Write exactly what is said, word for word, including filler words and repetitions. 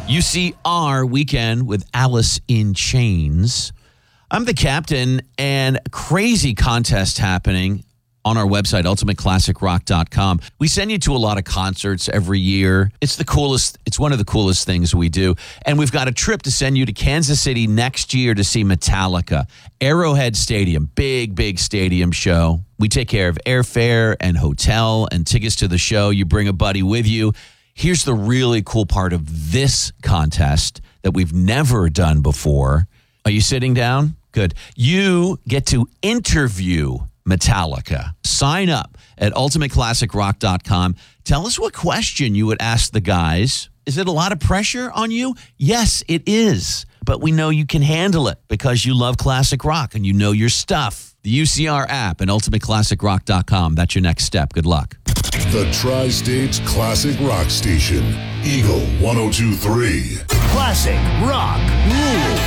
U C R Weekend with Alice in Chains. I'm the captain, and crazy contest happening on our website, ultimate classic rock dot com. We send you to a lot of concerts every year. It's the coolest. It's one of the coolest things we do. And we've got a trip to send you to Kansas City next year to see Metallica. Arrowhead Stadium, big, big stadium show. We take care of airfare and hotel and tickets to the show. You bring a buddy with you. Here's the really cool part of this contest that we've never done before. Are you sitting down? Good. You get to interview Metallica. Sign up at ultimate classic rock dot com. Tell us what question you would ask the guys. Is it a lot of pressure on you? Yes, it is. But we know you can handle it because you love classic rock and you know your stuff. The U C R app and ultimate classic rock dot com. That's your next step. Good luck. The Tri-States Classic Rock Station. Eagle one oh two point three. Classic Rock Rules.